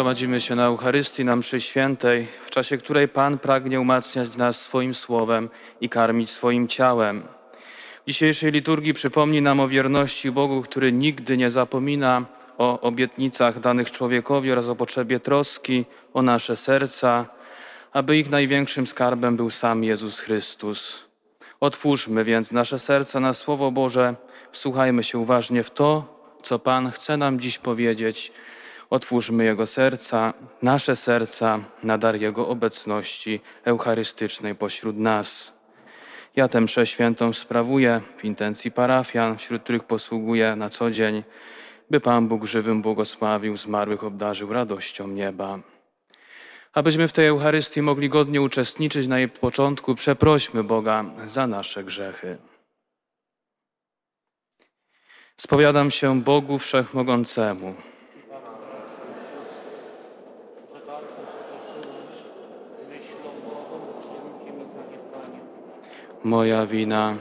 Gromadzimy się na Eucharystii, na mszy świętej, w czasie której Pan pragnie umacniać nas swoim słowem i karmić swoim ciałem. W dzisiejszej liturgii przypomni nam o wierności Bogu, który nigdy nie zapomina o obietnicach danych człowiekowi oraz o potrzebie troski o nasze serca, aby ich największym skarbem był sam Jezus Chrystus. Otwórzmy więc nasze serca na Słowo Boże, wsłuchajmy się uważnie w to, co Pan chce nam dziś powiedzieć. Otwórzmy Jego serca, nasze serca na dar Jego obecności eucharystycznej pośród nas. Ja tę mszę świętą sprawuję w intencji parafian, wśród których posługuję na co dzień, by Pan Bóg żywym błogosławił, zmarłych obdarzył radością nieba. Abyśmy w tej Eucharystii mogli godnie uczestniczyć na jej początku, przeprośmy Boga za nasze grzechy. Spowiadam się Bogu Wszechmogącemu. Moja wina,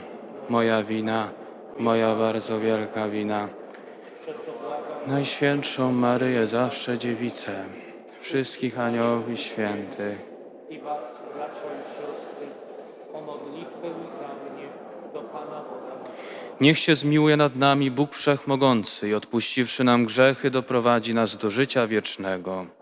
moja bardzo wielka wina. Najświętszą Maryję, zawsze Dziewicę, wszystkich aniołów i świętych, i was, bracia i siostry, o modlitwę za mnie do Pana Boga. Niech się zmiłuje nad nami Bóg Wszechmogący i odpuściwszy nam grzechy, doprowadzi nas do życia wiecznego.